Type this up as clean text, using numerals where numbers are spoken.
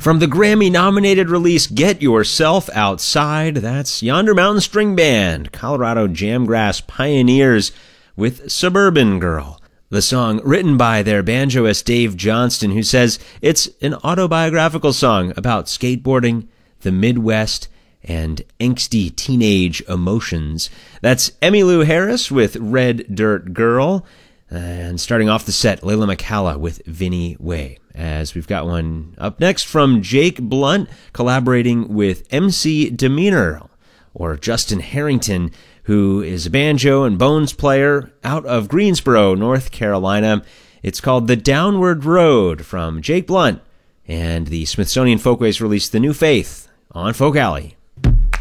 From the Grammy-nominated release Get Yourself Outside, that's Yonder Mountain String Band, Colorado Jamgrass pioneers with Suburban Girl. The song written by their banjoist Dave Johnston, who says it's an autobiographical song about skateboarding, the Midwest, and angsty teenage emotions. That's Emmylou Harris with Red Dirt Girl. And starting off the set, Layla McCalla with Vinnie Way. As we've got one up next from Jake Blunt, collaborating with MC Demeanor, or Justin Harrington, who is a banjo and bones player out of Greensboro, North Carolina. It's called The Downward Road from Jake Blunt, and the Smithsonian Folkways released The New Faith on Folk Alley.